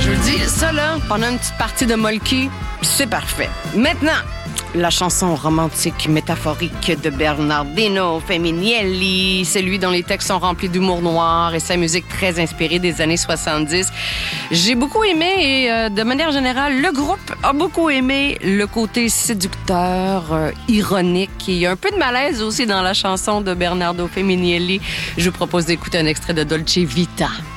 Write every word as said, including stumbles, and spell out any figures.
Je vous dis, ça là, pendant une petite partie de Molky, c'est parfait. Maintenant, la chanson romantique métaphorique de Bernardino Feminielli, celui dont les textes sont remplis d'humour noir et sa musique très inspirée des années soixante-dix. J'ai beaucoup aimé et euh, de manière générale, le groupe a beaucoup aimé le côté séducteur, euh, ironique. Il y a un peu de malaise aussi dans la chanson de Bernardo Feminielli. Je vous propose d'écouter un extrait de Dolce Vita.